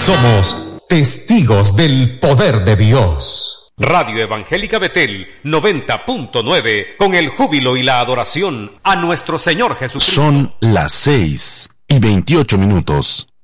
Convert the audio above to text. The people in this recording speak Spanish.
Somos testigos del poder de Dios. Radio Evangélica Betel 90.9, con el júbilo y la adoración a nuestro Señor Jesucristo. Son las 6:28.